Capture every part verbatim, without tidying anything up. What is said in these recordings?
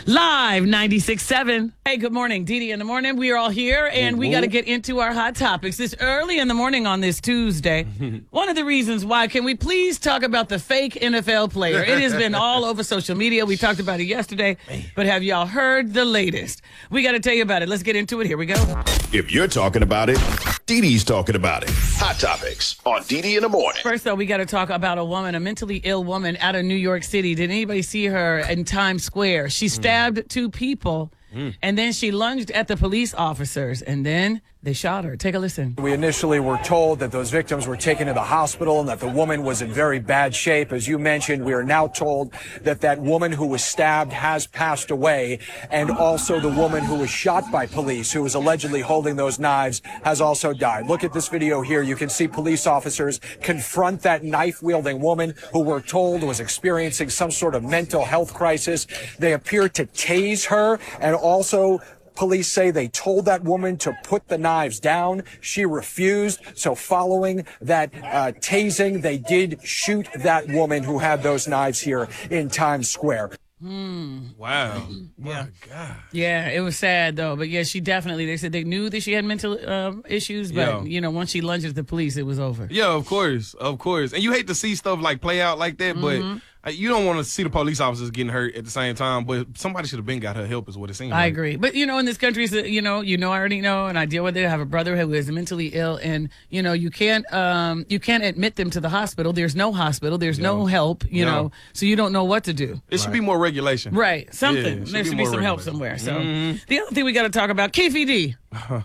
Live ninety-six point seven. Hey, good morning. Dee Dee in the morning. We are all here, and we got to get into our hot topics. It's early in the morning on this Tuesday. One of the reasons why, can we please talk about the fake N F L player? It has been all over social media. We talked about it yesterday, but have y'all heard the latest? We got to tell you about it. Let's get into it. Here we go. If you're talking about it, Dee Dee's talking about it. Hot Topics on Dee Dee in the morning. First, though, we got to talk about a woman, a mentally ill woman out of New York City. Did anybody see her in Times Square? She stabbed mm. two people, mm. and then she lunged at the police officers, and then they shot her. Take a listen. We initially were told that those victims were taken to the hospital and that the woman was in very bad shape. As you mentioned, we are now told that that woman who was stabbed has passed away, and also the woman who was shot by police, who was allegedly holding those knives, has also died. Look at this video here. You can see police officers confront that knife-wielding woman who we're told was experiencing some sort of mental health crisis. They appear to tase her, and also police say they told that woman to put the knives down. She refused. So following that uh, tasing, they did shoot that woman who had those knives here in Times Square. Hmm. Wow. Yeah. My God. Yeah, it was sad, though. But, yeah, she definitely, they said they knew that she had mental um, issues. But, Yeah. you know, once she lunged at the police, it was over. Yeah, of course. Of course. And you hate to see stuff like play out like that, Mm-hmm. but uh, you don't want to see the police officers getting hurt at the same time. But somebody should have been got her help is what it seems I like. agree. But, you know, in this country, so, you know, you know, I already know, and I deal with it. I have a brother who is mentally ill, and, you know, you can't um, you can't admit them to the hospital. There's no hospital. There's Yeah. no help, you Yeah. know, so you don't know what to do. It should be more regulation. Right. Something. Yeah, it should there be should be more some help regulation. somewhere. So Mhm. the other thing we got to talk about, Keefe D.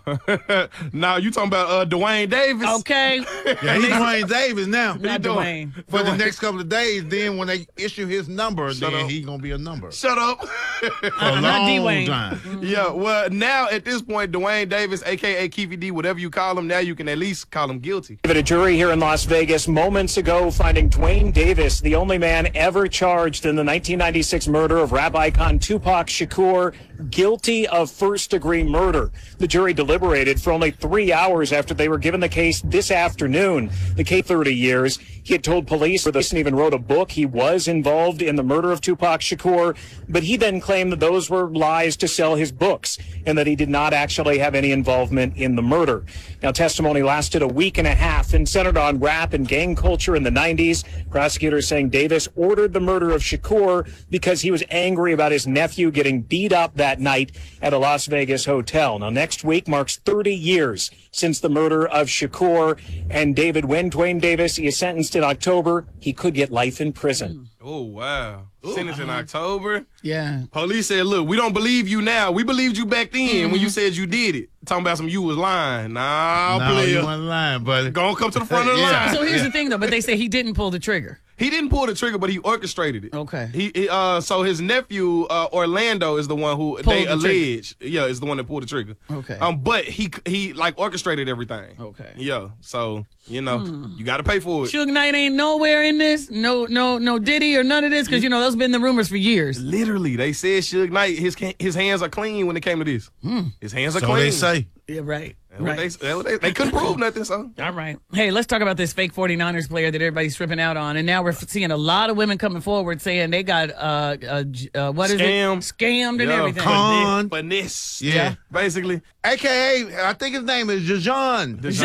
Now, you talking about uh, Dwayne Davis? Okay. Yeah, he's Dwayne Davis now. Not Dwayne. For the next couple of days, then when they issue his number, Shut then up. he's gonna be a number. Shut up. For a Uh, not long Dwayne. time. Yeah, well, now at this point, Dwayne Davis, a k a. Keefe D, whatever you call him, now you can at least call him guilty. A jury here in Las Vegas moments ago finding Dwayne Davis, the only man ever charged in the nineteen ninety-six murder of rap icon Tupac Shakur, guilty of first-degree murder. The jury deliberated for only three hours after they were given the case this afternoon. The case, thirty years. He had told police, and even wrote a book, he was involved in the murder of Tupac Shakur, but he then claimed that those were lies to sell his books and that he did not actually have any involvement in the murder. Now, testimony lasted a week and a half and centered on rap and gang culture in the nineties. Prosecutors saying Davis ordered the murder of Shakur because he was angry about his nephew getting beat up that night at a Las Vegas hotel. Now, next week marks thirty years since the murder of Shakur and David. When Dwayne Davis is sentenced in October, he could get life in prison. Oh, wow. Sentenced in October. Yeah. Police said, look, we don't believe you now. We believed you back then Mm-hmm. when you said you did it. Talking about some you was lying. Nah, No, player. you wasn't lying, buddy. Gonna come to the front of the Yeah. line. So here's the thing, though. But they say he didn't pull the trigger. He didn't pull the trigger, but he orchestrated it. Okay. He, he uh so his nephew uh, Orlando is the one who Pulled they the trigger. allege, yeah, is the one that pulled the trigger. Okay. Um, but he he like orchestrated everything. Okay. Yeah. So you know you got to pay for it. Suge Knight ain't nowhere in this. No, no, no Diddy or none of this, because you know those been the rumors for years. Literally, they said Suge Knight his his hands are clean when it came to this. His hands are So clean. they say. Yeah, right. That's what Right. They, that's what they, they couldn't prove nothing. So All right. Hey, let's talk about this fake forty-niners player that everybody's tripping out on. And now we're seeing a lot of women coming forward saying they got, uh, uh, j- uh what is Scam. it? Scammed and Yeah, everything. con. finesse, Yeah. basically. A K A, I think his name is Jajon.